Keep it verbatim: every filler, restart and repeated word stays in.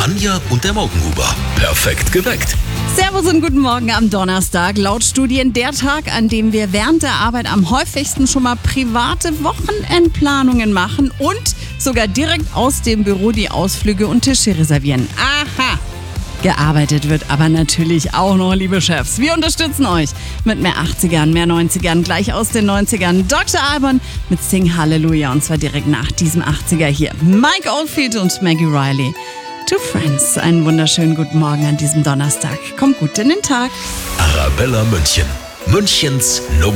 Anja und der Morgenhuber. Perfekt geweckt. Servus und guten Morgen am Donnerstag. Laut Studien der Tag, an dem wir während der Arbeit am häufigsten schon mal private Wochenendplanungen machen und sogar direkt aus dem Büro die Ausflüge und Tische reservieren. Aha! Gearbeitet wird aber natürlich auch noch, liebe Chefs. Wir unterstützen euch mit mehr achtzigern, mehr neunzigern, gleich aus den neunzigern. Doktor Alban mit Sing Hallelujah und zwar direkt nach diesem achtziger hier. Mike Oldfield und Maggie Riley. Two Friends. Einen wunderschönen guten Morgen an diesem Donnerstag. Kommt gut in den Tag. Arabella München. Münchens Nummer